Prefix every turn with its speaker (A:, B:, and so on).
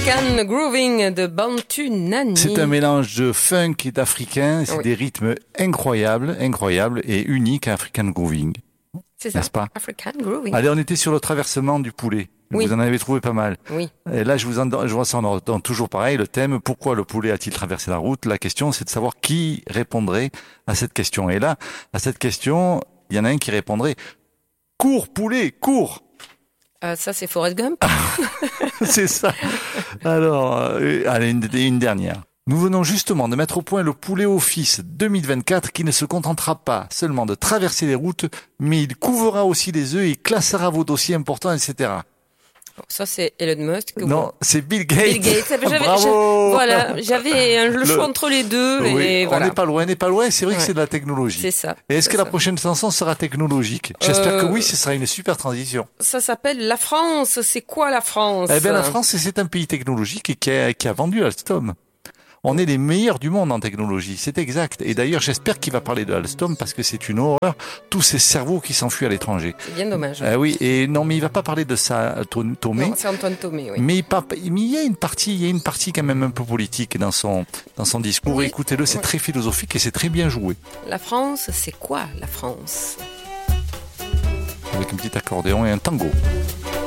A: African Grooving de Bantu Nani.
B: C'est un mélange de funk et d'africain. C'est des rythmes incroyables et uniques à African Grooving.
A: C'est ça,
B: n'est-ce pas?
A: African Grooving.
B: Allez, on était sur le traversement du poulet.
A: Oui.
B: Vous en avez trouvé pas mal.
A: Oui.
B: Et là, je vois ça dans toujours pareil, le thème, pourquoi le poulet a-t-il traversé la route? La question, c'est de savoir qui répondrait à cette question. Et là, à cette question, il y en a un qui répondrait, cours, poulet, cours!
A: Ça, c'est Forrest Gump.
B: C'est ça. Alors, allez, une dernière. Nous venons justement de mettre au point le Poulet Office 2024 qui ne se contentera pas seulement de traverser les routes, mais il couvera aussi les œufs et classera vos dossiers importants, etc.
A: Ça, c'est Elon Musk.
B: Non, c'est Bill Gates.
A: Bill Gates.
B: Bravo.
A: J'avais le choix entre les deux.
B: Oui,
A: et voilà.
B: On n'est pas loin. C'est vrai que c'est de la technologie.
A: C'est ça.
B: Et est-ce que la prochaine chanson sera technologique? J'espère que oui, ce sera une super transition.
A: Ça s'appelle La France. C'est quoi la France?
B: Eh bien, la France, c'est un pays technologique et qui a vendu Alstom. On est les meilleurs du monde en technologie, c'est exact. Et d'ailleurs, j'espère qu'il va parler de Alstom parce que c'est une horreur, tous ces cerveaux qui s'enfuient à l'étranger.
A: C'est bien dommage.
B: Oui, et non, mais il va pas parler de ça, Thomé.
A: Non, c'est Antoine Thomé, oui.
B: Mais il y a une partie quand même un peu politique dans son discours.
A: Oui.
B: Écoutez-le, c'est très philosophique et c'est très bien joué.
A: La France, c'est quoi la France?
B: Avec un petit accordéon et un tango.